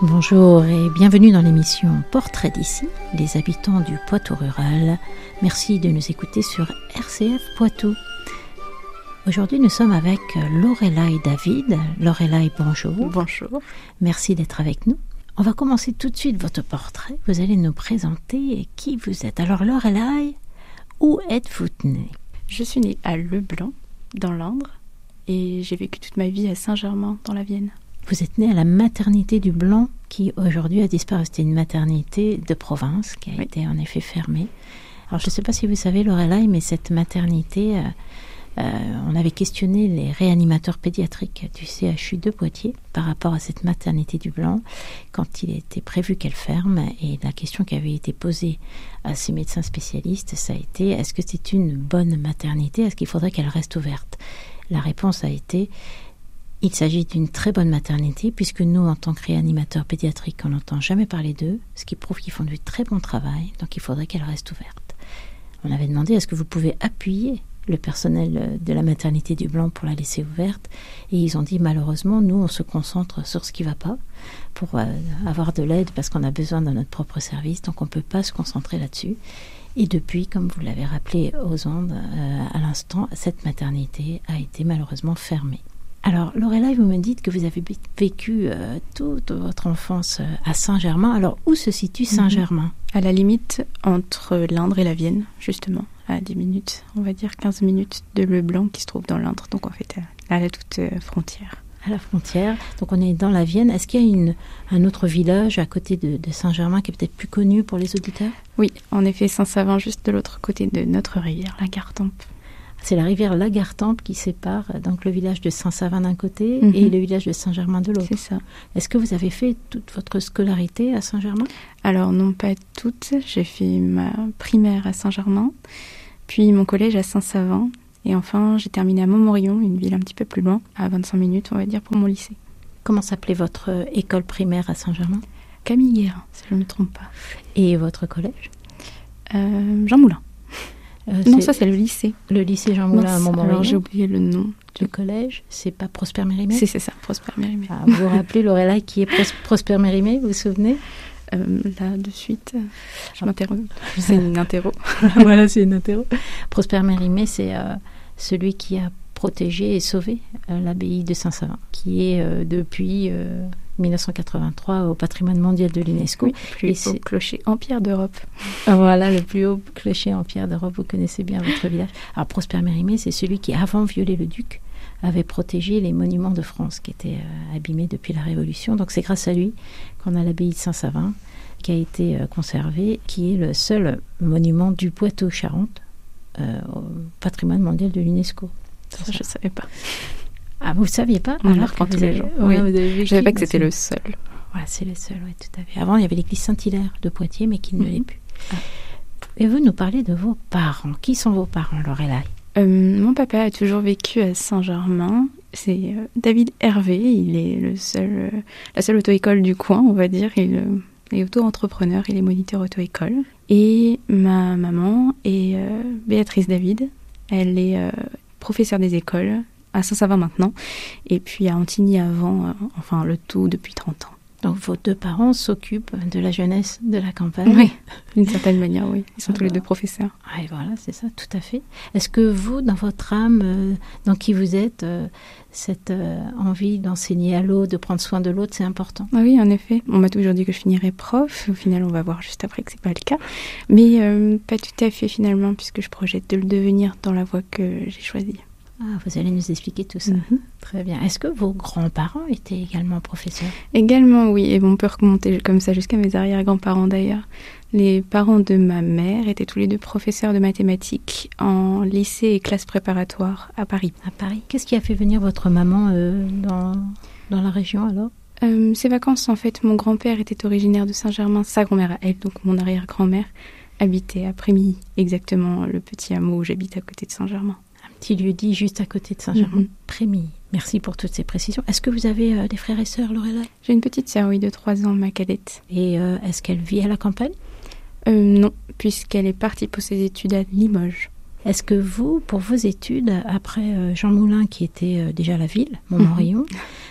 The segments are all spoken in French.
Bonjour et bienvenue dans l'émission Portrait d'ici, les habitants du Poitou rural. Merci de nous écouter sur RCF Poitou. Aujourd'hui, nous sommes avec Lorelai David. Lorelai, bonjour. Bonjour. Merci d'être avec nous. On va commencer tout de suite votre portrait. Vous allez nous présenter qui vous êtes. Alors Lorelai, où êtes-vous née ? Je suis née à Leblanc, dans l'Indre, et j'ai vécu toute ma vie à Saint-Germain, dans la Vienne. Vous êtes née à la maternité du Blanc, qui aujourd'hui a disparu. C'était une maternité de province qui a été en effet fermée. Alors je ne sais pas si vous savez, Lorelai, mais cette maternité, on avait questionné les réanimateurs pédiatriques du CHU de Poitiers par rapport à cette maternité du Blanc, quand il était prévu qu'elle ferme. Et la question qui avait été posée à ces médecins spécialistes, ça a été, est-ce que c'est une bonne maternité ? Est-ce qu'il faudrait qu'elle reste ouverte ? La réponse a été... Il s'agit d'une très bonne maternité, puisque nous, en tant que réanimateurs pédiatriques, on n'entend jamais parler d'eux, ce qui prouve qu'ils font du très bon travail, donc il faudrait qu'elle reste ouverte. On avait demandé, est-ce que vous pouvez appuyer le personnel de la maternité du Blanc pour la laisser ouverte ? Et ils ont dit, malheureusement, nous, on se concentre sur ce qui ne va pas, pour avoir de l'aide, parce qu'on a besoin de notre propre service, donc on ne peut pas se concentrer là-dessus. Et depuis, comme vous l'avez rappelé aux ondes à l'instant, cette maternité a été malheureusement fermée. Alors, Lorelai, vous me dites que vous avez vécu toute votre enfance à Saint-Germain. Alors, où se situe Saint-Germain ? À la limite entre l'Indre et la Vienne, justement, à 10 minutes, on va dire 15 minutes de Leblanc qui se trouve dans l'Indre, donc en fait à la toute frontière. À la frontière, donc on est dans la Vienne. Est-ce qu'il y a un autre village à côté de Saint-Germain qui est peut-être plus connu pour les auditeurs ? Oui, en effet, Saint-Savin, juste de l'autre côté de notre rivière, la Gartempe. C'est la rivière la Gartempe qui sépare donc le village de Saint-Savin d'un côté et le village de Saint-Germain de l'autre. C'est ça. Est-ce que vous avez fait toute votre scolarité à Saint-Germain ? Alors non, pas toute. J'ai fait ma primaire à Saint-Germain, puis mon collège à Saint-Savin. Et enfin, j'ai terminé à Montmorillon, une ville un petit peu plus loin, à 25 minutes, on va dire, pour mon lycée. Comment s'appelait votre école primaire à Saint-Germain ? Camille Guérin, si je ne me trompe pas. Et votre collège ? Jean Moulin. Non, ça c'est le lycée. Le lycée Jean Moulin à Montmorillon. Alors j'ai oublié le nom. Du collège, c'est pas Prosper Mérimée ? C'est ça, Prosper Mérimée. Ah, vous vous rappelez, Lorelai, qui est Prosper Mérimée, vous vous souvenez ? Là, de suite, je m'interroge. C'est une interro. Voilà, c'est une interro. Prosper Mérimée, c'est celui qui a protégé et sauvé l'abbaye de Saint-Savin, qui est depuis 1983 au patrimoine mondial de l'UNESCO. Oui, le plus haut clocher en pierre d'Europe. Voilà, le plus haut clocher en pierre d'Europe. Vous connaissez bien votre village. Alors, Prosper Mérimée, c'est celui qui, avant Viollet-le-Duc, avait protégé les monuments de France qui étaient abîmés depuis la Révolution. Donc, c'est grâce à lui qu'on a l'abbaye de Saint-Savin qui a été conservée, qui est le seul monument du Poitou-Charentes au patrimoine mondial de l'UNESCO. Ça, je ne savais pas. Ah, vous ne saviez pas ? On l'apprend tous les jours. Oui, je ne savais pas que c'était le seul. Voilà, c'est le seul, oui, tout à fait. Avant, il y avait l'église Saint-Hilaire de Poitiers, mais qui ne l'est plus. Et vous nous parlez de vos parents. Qui sont vos parents, Lorelai ? Mon papa a toujours vécu à Saint-Germain. C'est David Hervé. Il est la seule auto-école du coin, on va dire. Il est auto-entrepreneur, il est moniteur auto-école. Et ma maman est Béatrice David. Elle est professeure des écoles à Saint-Savin maintenant, et puis à Antigny avant, enfin le tout depuis 30 ans. Donc vos deux parents s'occupent de la jeunesse de la campagne ? Oui, d'une certaine manière, oui. Ils sont tous les deux professeurs. Oui, voilà, c'est ça, tout à fait. Est-ce que vous, dans votre âme, dans qui vous êtes, cette envie d'enseigner à l'autre, de prendre soin de l'autre, c'est important ? Ah oui, en effet. On m'a toujours dit que je finirais prof. Au final, on va voir juste après que c'est pas le cas. Mais pas tout à fait finalement, puisque je projette de le devenir dans la voie que j'ai choisie. Ah, vous allez nous expliquer tout ça. Très bien. Est-ce que vos grands-parents étaient également professeurs ? Également, oui. Et on peut remonter comme ça jusqu'à mes arrière-grands-parents d'ailleurs. Les parents de ma mère étaient tous les deux professeurs de mathématiques en lycée et classe préparatoire à Paris. À Paris. Qu'est-ce qui a fait venir votre maman dans la région alors ? Ces vacances, en fait, mon grand-père était originaire de Saint-Germain. Sa grand-mère à elle, donc mon arrière-grand-mère, habitait à Prémilly, exactement le petit hameau où j'habite à côté de Saint-Germain. Petit lieu-dit juste à côté de Saint-Germain, Prémilly. Merci pour toutes ces précisions. Est-ce que vous avez des frères et sœurs, Lorelai ? J'ai une petite sœur, oui, de 3 ans, ma cadette. Et est-ce qu'elle vit à la campagne ? Non, puisqu'elle est partie pour ses études à Limoges. Est-ce que vous, pour vos études, après Jean Moulin, qui était déjà à la ville, Montmorillon,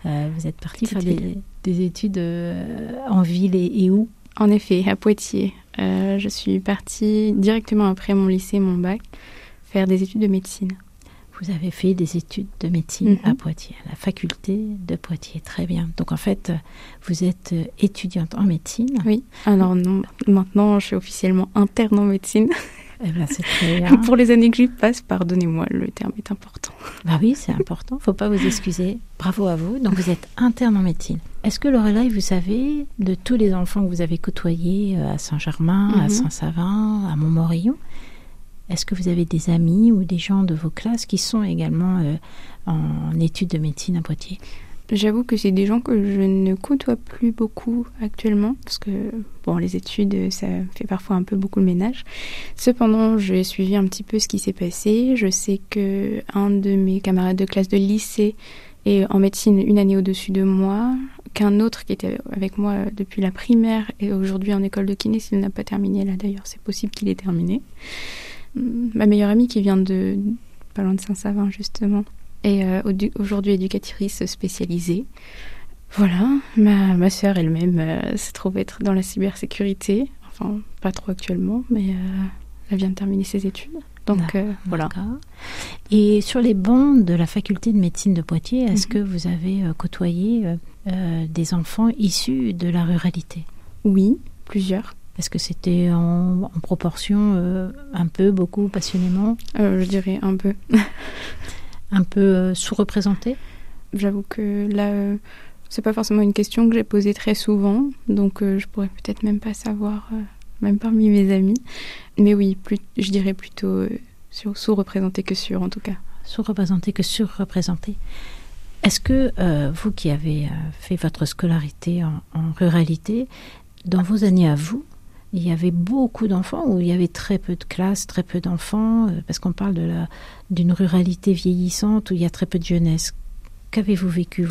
Vous êtes parti faire des études en ville et où? En effet, à Poitiers. Je suis partie directement après mon lycée, mon bac, faire des études de médecine. Vous avez fait des études de médecine à Poitiers, à la faculté de Poitiers. Très bien. Donc en fait, vous êtes étudiante en médecine. Oui. Alors non, maintenant, je suis officiellement interne en médecine. Eh bien, c'est très bien. Pour les années que j'y passe, pardonnez-moi, le terme est important. Bah oui, c'est important. Faut pas vous excuser. Bravo à vous. Donc vous êtes interne en médecine. Est-ce que Lorelai, vous savez, de tous les enfants que vous avez côtoyés à Saint-Germain, à Saint-Savin, à Montmorillon, est-ce que vous avez des amis ou des gens de vos classes qui sont également en études de médecine à Poitiers? J'avoue que c'est des gens que je ne côtoie plus beaucoup actuellement, parce que bon, les études, ça fait parfois un peu beaucoup le ménage. Cependant, j'ai suivi un petit peu ce qui s'est passé. Je sais que un de mes camarades de classe de lycée est en médecine une année au-dessus de moi, qu'un autre qui était avec moi depuis la primaire est aujourd'hui en école de kiné, s'il n'a pas terminé là d'ailleurs, c'est possible qu'il ait terminé. Ma meilleure amie qui vient de pas loin de Saint-Savin justement est aujourd'hui éducatrice spécialisée. Voilà, ma sœur elle-même se trouve être dans la cybersécurité, enfin pas trop actuellement, mais elle vient de terminer ses études. Donc voilà. Et sur les bancs de la faculté de médecine de Poitiers, est-ce que vous avez côtoyé des enfants issus de la ruralité? Oui, plusieurs. Est-ce que c'était en proportion un peu, beaucoup, passionnément? Je dirais un peu. Un peu sous-représenté? J'avoue que là, c'est pas forcément une question que j'ai posée très souvent, donc je pourrais peut-être même pas savoir, même parmi mes amis. Mais oui, je dirais plutôt sous-représenté que sur, en tout cas. Sous-représenté que sur-représenté. Est-ce que vous qui avez fait votre scolarité en ruralité, dans vos années à vous, il y avait beaucoup d'enfants ou il y avait très peu de classes, très peu d'enfants, parce qu'on parle d'une ruralité vieillissante où il y a très peu de jeunesse. Qu'avez-vous vécu,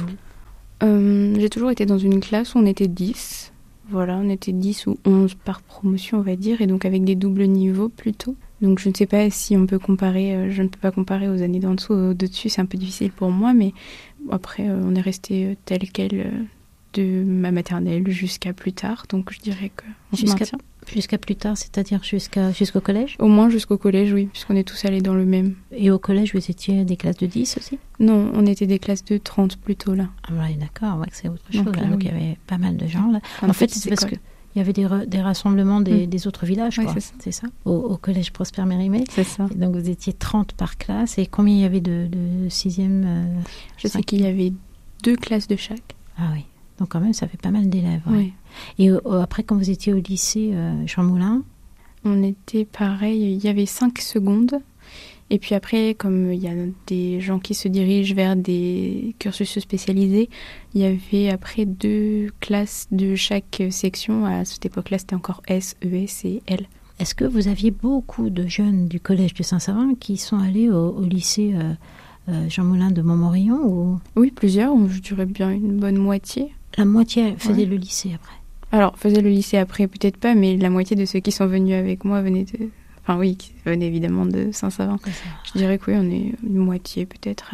vous? J'ai toujours été dans une classe où on était 10. Voilà, on était 10 ou 11 par promotion, on va dire, et donc avec des doubles niveaux plutôt. Donc je ne sais pas si on peut comparer, je ne peux pas comparer aux années d'en dessous ou de-dessus, c'est un peu difficile pour moi, mais après on est resté tel quel de ma maternelle jusqu'à plus tard, donc je dirais que on se maintient. Jusqu'à plus tard, c'est-à-dire jusqu'au collège? Au moins jusqu'au collège, oui, puisqu'on est tous allés dans le même. Et au collège, vous étiez des classes de 10 aussi? Non, on était des classes de 30 plutôt, là. Ah oui, d'accord, ouais, c'est autre chose. Donc, là, donc il y avait pas mal de gens, là. En fait, c'est parce qu'il y avait des rassemblements des autres villages, oui, quoi. C'est ça au collège Prosper Mérimée. C'est ça. Et donc vous étiez 30 par classe. Et combien il y avait de 6e? Je sais qu'il y avait 2 classes de chaque. Ah oui. Donc quand même, ça fait pas mal d'élèves. Ouais. Oui. Et après, quand vous étiez au lycée Jean Moulin? On était pareil, il y avait 5 secondes. Et puis après, comme il y a des gens qui se dirigent vers des cursus spécialisés, il y avait après 2 classes de chaque section. À cette époque-là, c'était encore S, ES et L. Est-ce que vous aviez beaucoup de jeunes du collège de Saint-Savin qui sont allés au lycée Jean Moulin de Montmorillon ou... Oui, plusieurs, je dirais bien une bonne moitié. La moitié faisait le lycée après? Alors, faisait le lycée après, peut-être pas, mais la moitié de ceux qui sont venus avec moi venaient de... Enfin oui, qui venaient évidemment de Saint-Savin. Je dirais que oui, on est une moitié peut-être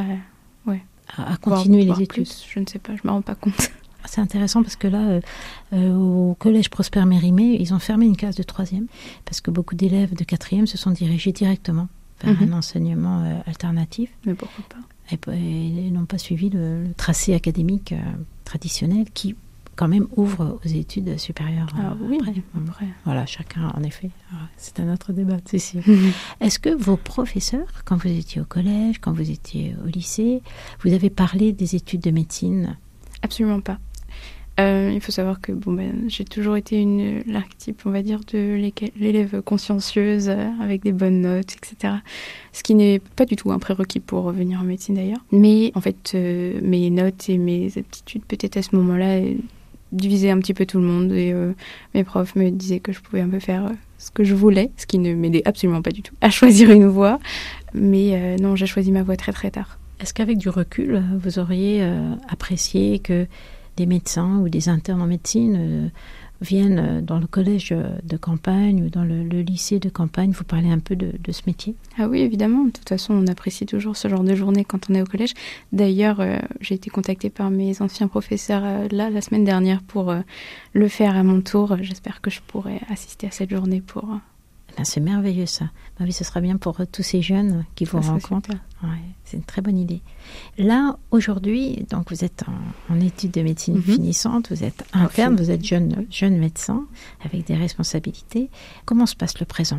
à continuer les études. Plus, je ne sais pas, je ne me rends pas compte. C'est intéressant parce que là, au collège Prosper Mérimée, ils ont fermé une classe de 3e parce que beaucoup d'élèves de 4e se sont dirigés directement vers un enseignement alternatif. Mais pourquoi pas? Et n'ont pas suivi le tracé académique traditionnel qui, quand même, ouvre aux études supérieures. Oui, après. Voilà, chacun, en effet. C'est un autre débat, c'est sûr. Est-ce que vos professeurs, quand vous étiez au collège, quand vous étiez au lycée, vous avez parlé des études de médecine? Absolument pas. Il faut savoir que j'ai toujours été l'archétype, on va dire, de l'élève consciencieuse, avec des bonnes notes, etc. Ce qui n'est pas du tout un prérequis pour revenir en médecine d'ailleurs. Mais en fait, mes notes et mes aptitudes, peut-être à ce moment-là, divisaient un petit peu tout le monde. Et mes profs me disaient que je pouvais un peu faire ce que je voulais, ce qui ne m'aidait absolument pas du tout à choisir une voie. Mais non, j'ai choisi ma voie très très tard. Est-ce qu'avec du recul, vous auriez apprécié que des médecins ou des internes en médecine viennent dans le collège de campagne ou dans le lycée de campagne vous parler un peu de ce métier? Ah oui, évidemment. De toute façon, on apprécie toujours ce genre de journée quand on est au collège. D'ailleurs, j'ai été contactée par mes anciens professeurs la semaine dernière pour le faire à mon tour. J'espère que je pourrai assister à cette journée pour... C'est merveilleux ça. Bah oui, ce sera bien pour tous ces jeunes qui vous rencontrent. Ouais, c'est une très bonne idée. Là, aujourd'hui, donc vous êtes en études de médecine finissante, vous êtes interne, vous êtes jeune médecin avec des responsabilités. Comment se passe le présent?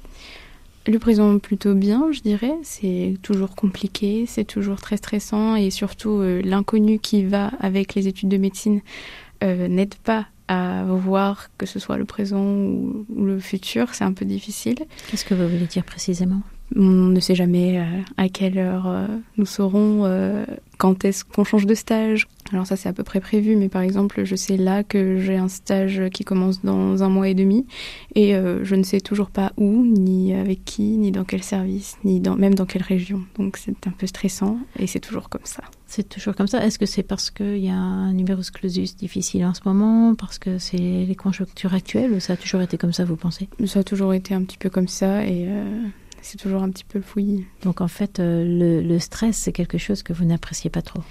Le présent plutôt bien, je dirais. C'est toujours compliqué, c'est toujours très stressant et surtout l'inconnu qui va avec les études de médecine n'aide pas à voir que ce soit le présent ou le futur, c'est un peu difficile. Qu'est-ce que vous voulez dire précisément? On ne sait jamais à quelle heure nous saurons, quand est-ce qu'on change de stage. Alors ça, c'est à peu près prévu, mais par exemple, je sais là que j'ai un stage qui commence dans 1 mois et demi et je ne sais toujours pas où, ni avec qui, ni dans quel service, ni même dans quelle région. Donc c'est un peu stressant et c'est toujours comme ça. C'est toujours comme ça. Est-ce que c'est parce qu'il y a un numerus clausus difficile en ce moment, parce que c'est les conjonctures actuelles, ou ça a toujours été comme ça, vous pensez? Ça a toujours été un petit peu comme ça et... c'est toujours un petit peu le fouillis. Donc en fait, le stress, c'est quelque chose que vous n'appréciez pas trop?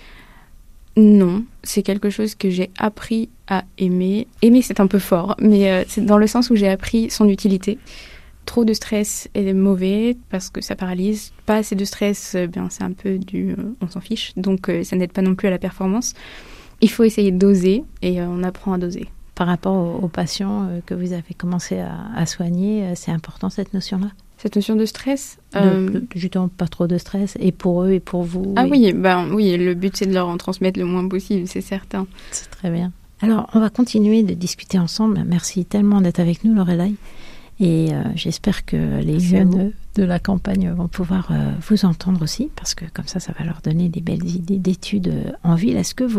Non, c'est quelque chose que j'ai appris à aimer. Aimer, c'est un peu fort, mais c'est dans le sens où j'ai appris son utilité. Trop de stress est mauvais parce que ça paralyse. Pas assez de stress, c'est un peu on s'en fiche. Donc ça n'aide pas non plus à la performance. Il faut essayer de doser et on apprend à doser. Par rapport aux patients que vous avez commencé à soigner, c'est important cette notion-là? Cette notion de stress justement, pas trop de stress, et pour eux et pour vous. Ah oui, oui, le but c'est de leur en transmettre le moins possible, c'est certain. C'est très bien. Alors, on va continuer de discuter ensemble. Merci tellement d'être avec nous, Lorelai. Et j'espère que les jeunes de la campagne vont pouvoir vous entendre aussi, parce que comme ça va leur donner des belles idées d'études en ville. Est-ce que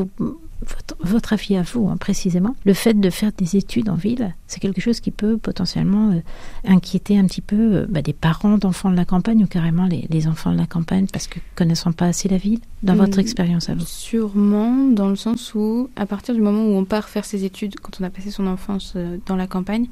votre avis à vous, précisément, le fait de faire des études en ville, c'est quelque chose qui peut potentiellement inquiéter un petit peu des parents d'enfants de la campagne, ou carrément les enfants de la campagne, parce que connaissant pas assez la ville, dans votre expérience à vous? Sûrement, dans le sens où, à partir du moment où on part faire ses études, quand on a passé son enfance dans la campagne,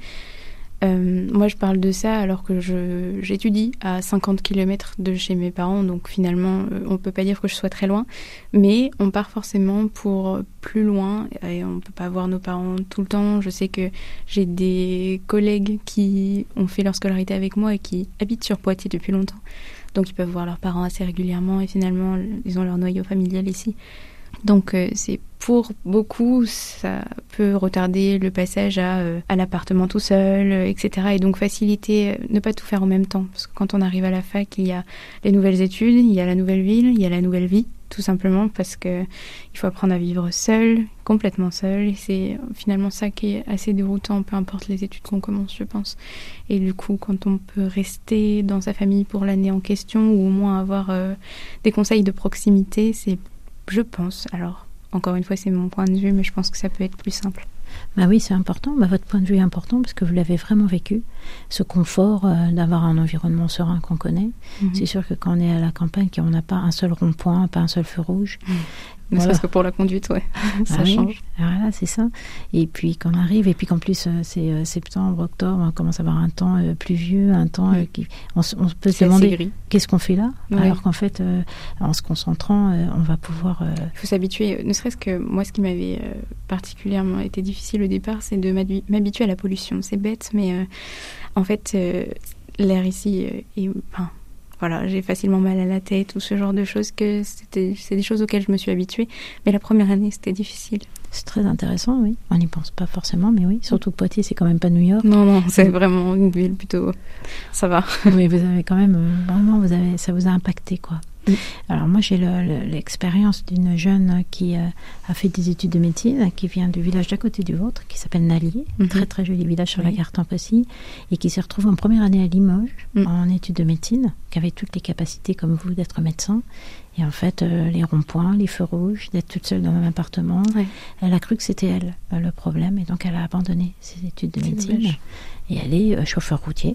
moi je parle de ça alors que j'étudie à 50 km de chez mes parents, donc finalement on peut pas dire que je sois très loin, mais on part forcément pour plus loin et on peut pas voir nos parents tout le temps. Je sais que j'ai des collègues qui ont fait leur scolarité avec moi et qui habitent sur Poitiers depuis longtemps, donc ils peuvent voir leurs parents assez régulièrement et finalement ils ont leur noyau familial ici. Donc c'est pour beaucoup, ça peut retarder le passage à l'appartement tout seul, etc. Et donc faciliter, ne pas tout faire en même temps. Parce que quand on arrive à la fac, il y a les nouvelles études, il y a la nouvelle ville, il y a la nouvelle vie, tout simplement parce qu'il faut apprendre à vivre seul, complètement seul. Et c'est finalement ça qui est assez déroutant, peu importe les études qu'on commence, je pense. Et du coup, quand on peut rester dans sa famille pour l'année en question, ou au moins avoir des conseils de proximité, c'est... Je pense. Alors, encore une fois, c'est mon point de vue, mais je pense que ça peut être plus simple. Bah oui, c'est important. Votre point de vue est important parce que vous l'avez vraiment vécu. Ce confort d'avoir un environnement serein qu'on connaît. C'est sûr que quand on est à la campagne, qu'on n'a pas un seul rond-point, pas un seul feu rouge. Ne serait-ce que pour la conduite, ouais. Ça change. Voilà, c'est ça. Et puis quand on arrive, et puis qu'en plus c'est septembre, octobre, on commence à avoir un temps pluvieux, un temps qui... On peut se demander qu'est-ce qu'on fait là, alors qu'en fait, en se concentrant, on va pouvoir... Il faut s'habituer. Ne serait-ce que moi, ce qui m'avait particulièrement été difficile au départ, c'est de m'habituer à la pollution. C'est bête, mais en fait, l'air ici est... Voilà, j'ai facilement mal à la tête ou ce genre de choses, c'est des choses auxquelles je me suis habituée. Mais la première année, c'était difficile. C'est très intéressant, oui. On n'y pense pas forcément, mais oui. Surtout que Poitiers, c'est quand même pas New York. Non, c'est vraiment une ville plutôt... Ça va. Oui, vous avez quand même... Vraiment, ça vous a impacté, quoi. Alors moi j'ai l'expérience d'une jeune qui a fait des études de médecine, qui vient du village d'à côté du vôtre, qui s'appelle Nalier, très très joli village sur la Gartempe aussi, et qui s'est retrouvée en première année à Limoges en études de médecine, qui avait toutes les capacités comme vous d'être médecin, et en fait les ronds-points, les feux rouges, d'être toute seule dans un appartement, elle a cru que c'était elle le problème, et donc elle a abandonné ses études de médecine, et elle est chauffeur routier.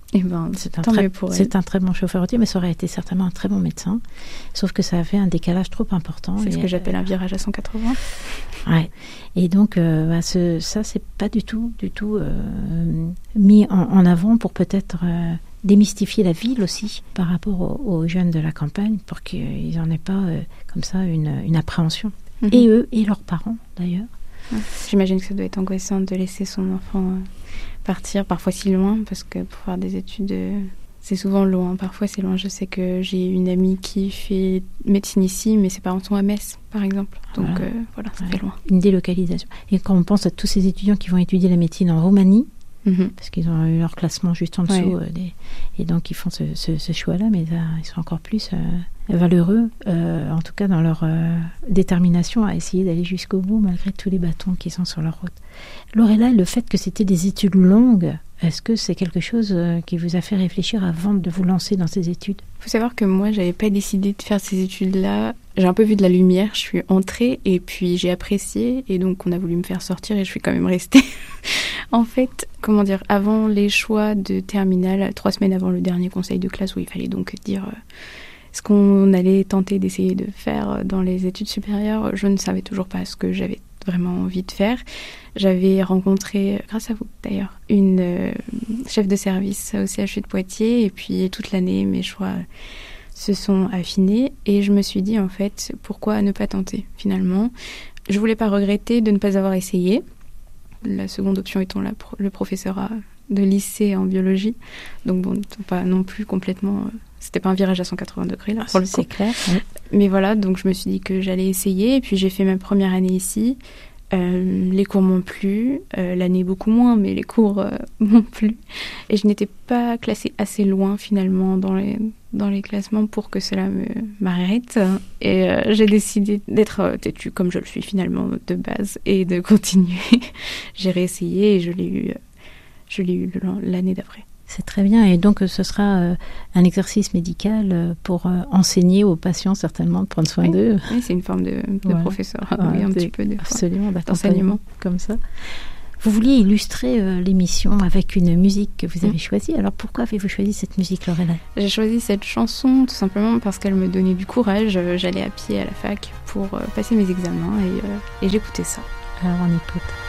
Et ben, c'est un très bon chauffeur routier, mais ça aurait été certainement un très bon médecin. Sauf que ça a fait un décalage trop important. C'est ce que j'appelle un virage à 180. Ouais. Et donc, ça, c'est pas du tout mis en avant pour peut-être démystifier la ville aussi par rapport aux jeunes de la campagne, pour qu'ils n'en aient pas comme ça une appréhension. Et eux, et leurs parents d'ailleurs. Ouais. J'imagine que ça doit être angoissant de laisser son enfant partir parfois si loin, parce que pour faire des études, c'est souvent loin. Parfois c'est loin. Je sais que j'ai une amie qui fait médecine ici, mais ses parents sont à Metz, par exemple. Donc voilà, ça fait loin. Une délocalisation. Et quand on pense à tous ces étudiants qui vont étudier la médecine en Roumanie, parce qu'ils ont eu leur classement juste en dessous, et donc ils font ce choix-là, mais ils sont encore plus valeureux, en tout cas dans leur détermination à essayer d'aller jusqu'au bout, malgré tous les bâtons qui sont sur leur route. Lorella, le fait que c'était des études longues, est-ce que c'est quelque chose qui vous a fait réfléchir avant de vous lancer dans ces études ? Il faut savoir que moi, j'avais pas décidé de faire ces études-là. J'ai un peu vu de la lumière, je suis entrée et puis j'ai apprécié, et donc on a voulu me faire sortir et je suis quand même restée. En fait, avant les choix de terminale, 3 semaines avant le dernier conseil de classe où il fallait donc dire ce qu'on allait tenter d'essayer de faire dans les études supérieures, je ne savais toujours pas ce que j'avais vraiment envie de faire. J'avais rencontré, grâce à vous d'ailleurs, une chef de service au CHU de Poitiers, et puis toute l'année mes choix se sont affinés et je me suis dit en fait, pourquoi ne pas tenter finalement ? Je voulais pas regretter de ne pas avoir essayé. La seconde option étant le professorat de lycée en biologie. Donc bon, pas non plus complètement... c'était pas un virage à 180 degrés là, pour le coup. C'est clair. Oui. Mais voilà, donc je me suis dit que j'allais essayer. Et puis j'ai fait ma première année ici. Les cours m'ont plu. L'année beaucoup moins, mais les cours m'ont plu. Et je n'étais pas classée assez loin finalement dans les classements pour que cela m'arrête. Et j'ai décidé d'être têtue comme je le suis finalement de base et de continuer. J'ai réessayé et je l'ai eu l'année d'après. C'est très bien. Et donc, ce sera un exercice médical pour enseigner aux patients, certainement, de prendre soin d'eux. Oui, c'est une forme de professeur. Oui, un petit peu absolument, d'enseignement comme ça. Vous vouliez illustrer l'émission avec une musique que vous avez choisie. Alors, pourquoi avez-vous choisi cette musique, Lorella ? J'ai choisi cette chanson tout simplement parce qu'elle me donnait du courage. J'allais à pied à la fac pour passer mes examens et j'écoutais ça. Alors, on écoute.